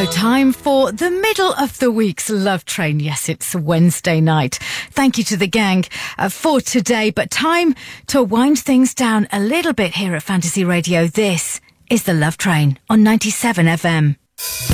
Time for the middle of the week's Love Train. Yes, it's Wednesday night. Thank you to the gang for today, but time to wind things down a little bit here at Fantasy Radio. This is the Love Train on 97 FM.